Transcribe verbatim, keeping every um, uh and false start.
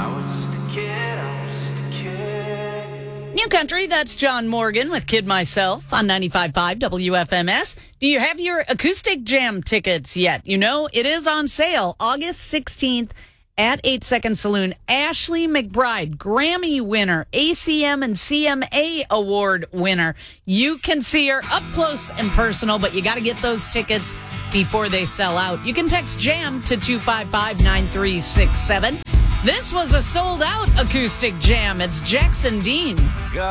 New Country, that's John Morgan with Kid Myself on ninety-five point five W F M S. Do you have your Acoustic Jam tickets yet? You know, it is on sale August sixteenth at eight Second Saloon. Ashley McBryde, Grammy winner, A C M and C M A award winner. You can see her up close and personal, but you got to get those tickets before they sell out. You can text JAM to two five five, nine three six seven. This was a sold-out Acoustic Jam. It's Jackson Dean.